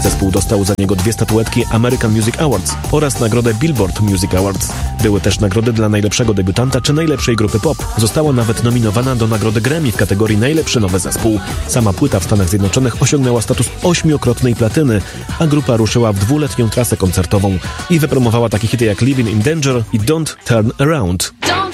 Zespół dostał za niego 2 statuetki American Music Awards oraz nagrodę Billboard Music Awards. Były też nagrody dla najlepszego debiutanta czy najlepszej grupy pop. Została nawet nominowana do nagrody Grammy w kategorii najlepszy nowy zespół. Sama płyta w Stanach Zjednoczonych osiągnęła status 8-krotnej platyny, a grupa ruszyła w 2-letnią trasę koncertową i wypromowała takie hity jak Living in Danger i Don't Turn Around.